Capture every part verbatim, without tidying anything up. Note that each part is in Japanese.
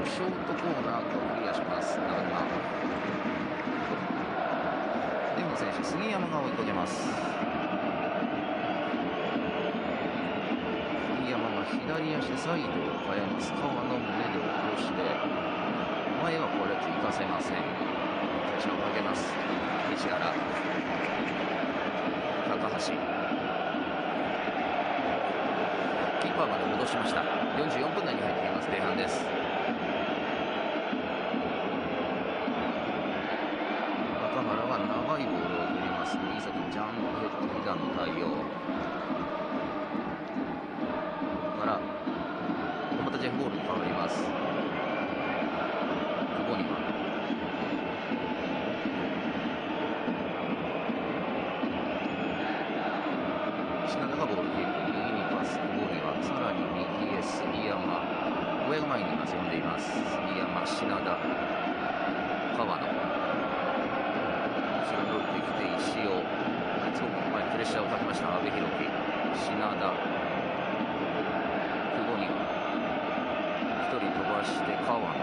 ショートコーナーをクリアします。長沼レムの選手、杉山が追いかけます。杉山は左足でサイドを変えます。川の胸で落として前はこれつ行かせません。立ちをかけます。西原、高橋、キーパーまで戻しました。よんじゅうよんぷん台に入っています。前半です。中原は長いボールを振ります。右先ジャンプヘッド膝の対応からまたジェフボールに変わります。久保には品田がボールキープ、右にパス、久保にはさらに右へ杉山、上が前に遊んでいます。杉山、品田、川野、後ろに降りてきて石尾、すごく前にプレッシャーをかけました。阿部寛樹、品田、久保にはひとり飛ばして川野。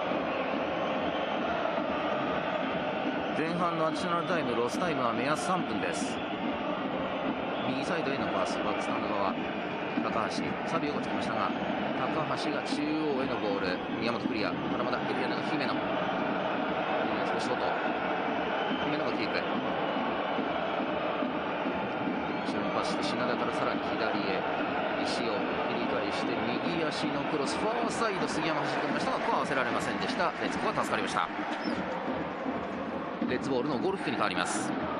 前半のアディショナルタイム、ロスタイムは目安さんぷんです。右サイドへのパス、バックスタンド側、高橋、サビオがつきましたが、高橋が中央へのボール、宮本クリア、まだまだエリアの姫野、少し外、姫野がキープ、後ろにパスして品田からさらに左へ、石を切り返して右足のクロス、ファーサイド、杉山走ってきましたが、ここは合わせられませんでした。レッツゴーが助かりました。レッツボールのゴールキックに変わります。